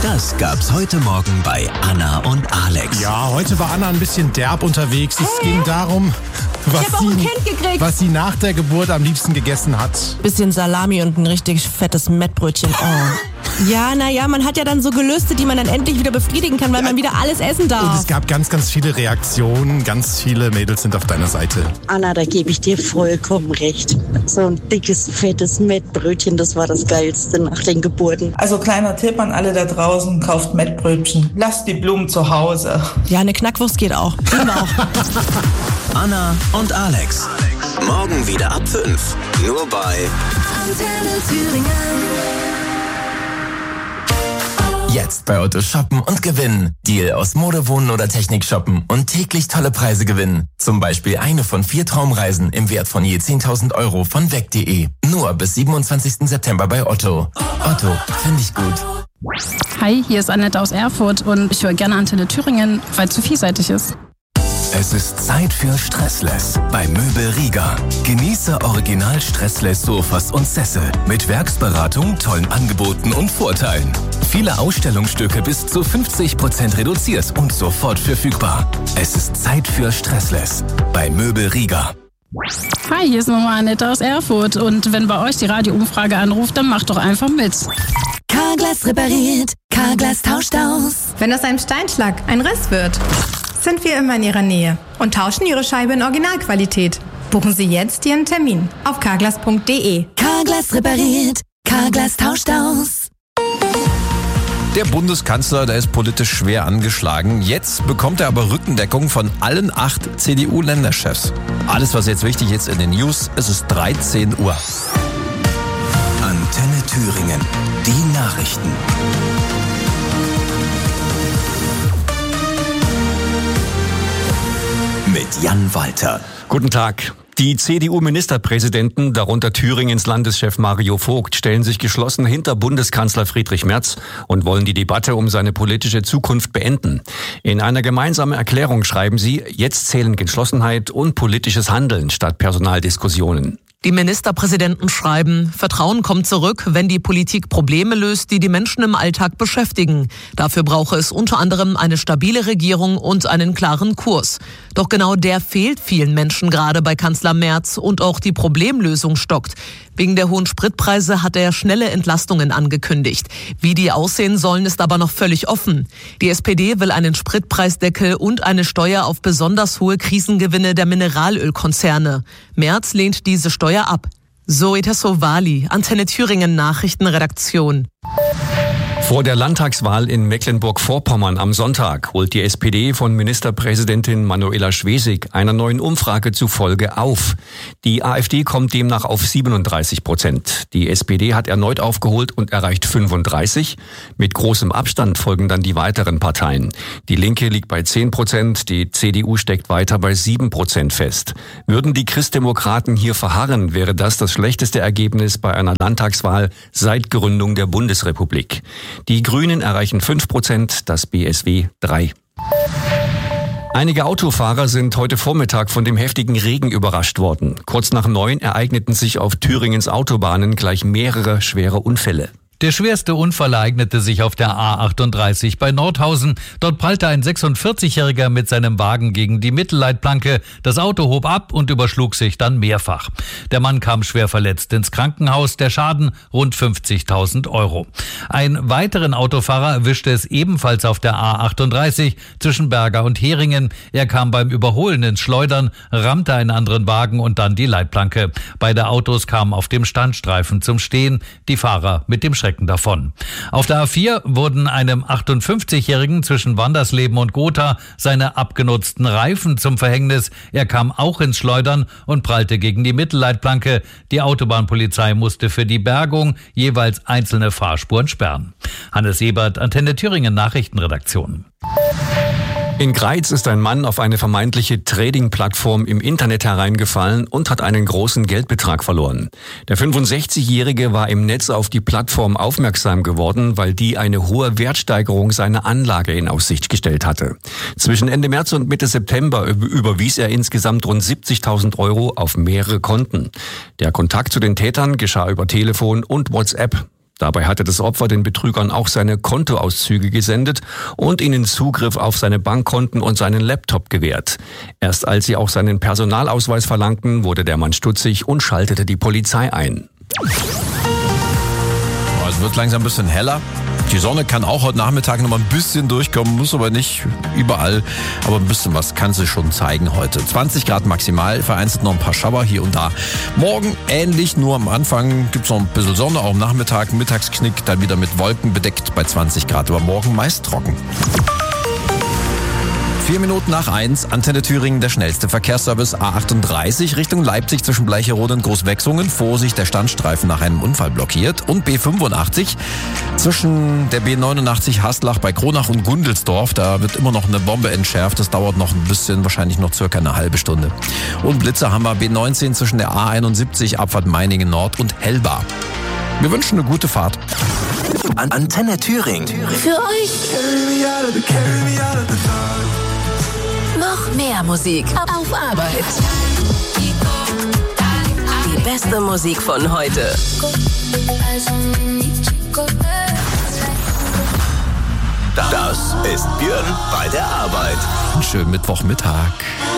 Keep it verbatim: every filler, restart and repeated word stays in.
Das gab's heute Morgen bei Anna und Alex. Ja, heute war Anna ein bisschen derb unterwegs. Es hey. ging darum, was ich hab auch ein sie, Kind gekriegt. was sie nach der Geburt am liebsten gegessen hat. Bisschen Salami und ein richtig fettes Mettbrötchen. Oh. Ja, naja, man hat ja dann so Gelüste, die man dann endlich wieder befriedigen kann, weil ja. man wieder alles essen darf. Und es gab ganz, ganz viele Reaktionen. Ganz viele Mädels sind auf deiner Seite. Anna, da gebe ich dir vollkommen recht. So ein dickes, fettes Mettbrötchen, das war das Geilste nach den Geburten. Also kleiner Tipp an alle da draußen, kauft Mettbrötchen. Lasst die Blumen zu Hause. Ja, eine Knackwurst geht auch. auch. Anna und Alex. Morgen wieder ab fünf. Nur bei Antenne Thüringen. Jetzt bei Otto shoppen und gewinnen. Deal aus Mode, Wohnen oder Technik shoppen und täglich tolle Preise gewinnen. Zum Beispiel eine von vier Traumreisen im Wert von je zehntausend Euro von weg punkt de. Nur bis siebenundzwanzigsten September bei Otto. Otto, finde ich gut. Hi, hier ist Annette aus Erfurt und ich höre gerne Antenne Thüringen, weil es zu vielseitig ist. Es ist Zeit für Stressless bei Möbel Rieger. Genieße original Stressless Sofas und Sessel mit Werksberatung, tollen Angeboten und Vorteilen. Viele Ausstellungsstücke bis zu fünfzig Prozent reduziert und sofort verfügbar. Es ist Zeit für Stressless bei Möbel Rieger. Hi, hier ist nochmal Annette aus Erfurt und wenn bei euch die Radioumfrage anruft, dann macht doch einfach mit. Carglass repariert, Carglass tauscht aus. Wenn aus einem Steinschlag ein Riss wird, sind wir immer in Ihrer Nähe und tauschen Ihre Scheibe in Originalqualität. Buchen Sie jetzt Ihren Termin auf carglass punkt de. Carglass repariert, Carglass tauscht aus. Der Bundeskanzler, der ist politisch schwer angeschlagen. Jetzt bekommt er aber Rückendeckung von allen acht C D U-Länderchefs. Alles, was jetzt wichtig ist in den News, es ist dreizehn Uhr. Antenne Thüringen. Die Nachrichten. Mit Jan Walter. Guten Tag. Die C D U-Ministerpräsidenten, darunter Thüringens Landeschef Mario Vogt, stellen sich geschlossen hinter Bundeskanzler Friedrich Merz und wollen die Debatte um seine politische Zukunft beenden. In einer gemeinsamen Erklärung schreiben sie, jetzt zählen Geschlossenheit und politisches Handeln statt Personaldiskussionen. Die Ministerpräsidenten schreiben, Vertrauen kommt zurück, wenn die Politik Probleme löst, die die Menschen im Alltag beschäftigen. Dafür brauche es unter anderem eine stabile Regierung und einen klaren Kurs. Doch genau der fehlt vielen Menschen gerade bei Kanzler Merz und auch die Problemlösung stockt. Wegen der hohen Spritpreise hat er schnelle Entlastungen angekündigt. Wie die aussehen sollen, ist aber noch völlig offen. Die S P D will einen Spritpreisdeckel und eine Steuer auf besonders hohe Krisengewinne der Mineralölkonzerne. Merz lehnt diese Steuer ab. Zoe Tassovali, Antenne Thüringen Nachrichtenredaktion. Vor der Landtagswahl in Mecklenburg-Vorpommern am Sonntag holt die S P D von Ministerpräsidentin Manuela Schwesig einer neuen Umfrage zufolge auf. Die AfD kommt demnach auf siebenunddreißig Prozent. Die S P D hat erneut aufgeholt und erreicht fünfunddreißig. Mit großem Abstand folgen dann die weiteren Parteien. Die Linke liegt bei zehn Prozent, die C D U steckt weiter bei sieben Prozent fest. Würden die Christdemokraten hier verharren, wäre das das schlechteste Ergebnis bei einer Landtagswahl seit Gründung der Bundesrepublik. Die Grünen erreichen fünf Prozent, das B S W drei. Einige Autofahrer sind heute Vormittag von dem heftigen Regen überrascht worden. Kurz nach neun ereigneten sich auf Thüringens Autobahnen gleich mehrere schwere Unfälle. Der schwerste Unfall ereignete sich auf der A achtunddreißig bei Nordhausen. Dort prallte ein sechsundvierzigjähriger mit seinem Wagen gegen die Mittelleitplanke. Das Auto hob ab und überschlug sich dann mehrfach. Der Mann kam schwer verletzt ins Krankenhaus. Der Schaden rund fünfzigtausend Euro. Einen weiteren Autofahrer erwischte es ebenfalls auf der A achtunddreißig zwischen Berger und Heringen. Er kam beim Überholen ins Schleudern, rammte einen anderen Wagen und dann die Leitplanke. Beide Autos kamen auf dem Standstreifen zum Stehen. Die Fahrer mit dem Schrecken davon. Auf der A vier wurden einem achtundfünfzigjährigen zwischen Wandersleben und Gotha seine abgenutzten Reifen zum Verhängnis. Er kam auch ins Schleudern und prallte gegen die Mittelleitplanke. Die Autobahnpolizei musste für die Bergung jeweils einzelne Fahrspuren sperren. Hannes Ebert, Antenne Thüringen Nachrichtenredaktion. In Greiz ist ein Mann auf eine vermeintliche Trading-Plattform im Internet hereingefallen und hat einen großen Geldbetrag verloren. Der fünfundsechzigjährige war im Netz auf die Plattform aufmerksam geworden, weil die eine hohe Wertsteigerung seiner Anlage in Aussicht gestellt hatte. Zwischen Ende März und Mitte September überwies er insgesamt rund siebzigtausend Euro auf mehrere Konten. Der Kontakt zu den Tätern geschah über Telefon und WhatsApp. Dabei hatte das Opfer den Betrügern auch seine Kontoauszüge gesendet und ihnen Zugriff auf seine Bankkonten und seinen Laptop gewährt. Erst als sie auch seinen Personalausweis verlangten, wurde der Mann stutzig und schaltete die Polizei ein. Es wird langsam ein bisschen heller. Die Sonne kann auch heute Nachmittag noch mal ein bisschen durchkommen, muss aber nicht überall. Aber ein bisschen was kann sie schon zeigen heute. zwanzig Grad maximal, vereinzelt noch ein paar Schauer hier und da. Morgen ähnlich, nur am Anfang gibt es noch ein bisschen Sonne, auch am Nachmittag, Mittagsknick, dann wieder mit Wolken bedeckt bei zwanzig Grad. Aber morgen meist trocken. Vier Minuten nach eins, Antenne Thüringen, der schnellste Verkehrsservice A achtunddreißig Richtung Leipzig zwischen Bleicherode und Großwechsungen. Vorsicht, der Standstreifen nach einem Unfall blockiert. Und B fünfundachtzig zwischen der B neunundachtzig Haslach bei Kronach und Gundelsdorf. Da wird immer noch eine Bombe entschärft. Das dauert noch ein bisschen, wahrscheinlich noch circa eine halbe Stunde. Und Blitzer haben wir B neunzehn zwischen der A einundsiebzig Abfahrt Meiningen Nord und Hellbar. Wir wünschen eine gute Fahrt. An Antenne Thüringen. Für euch noch mehr Musik auf Arbeit. Die beste Musik von heute. Das ist Björn bei der Arbeit. Einen schönen Mittwochmittag.